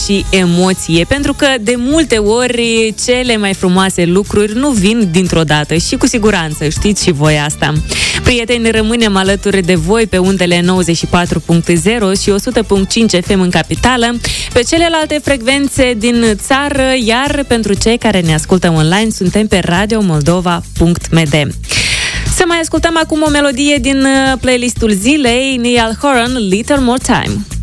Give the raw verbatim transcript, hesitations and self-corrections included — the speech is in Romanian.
și emoție, pentru că de multe ori cele mai frumoase lucruri nu vin dintr-o dată și cu siguranță știți și voi asta. Prieteni, rămânem alături de voi pe undele nouăzeci și patru punct zero și o sută punct cinci F M în capitală, pe celelalte frecvențe din țară, iar pentru cei care ne ascultă online suntem pe radio moldova punct m d. Să mai ascultăm acum o melodie din playlistul zilei, Niall Horan, Little More Time.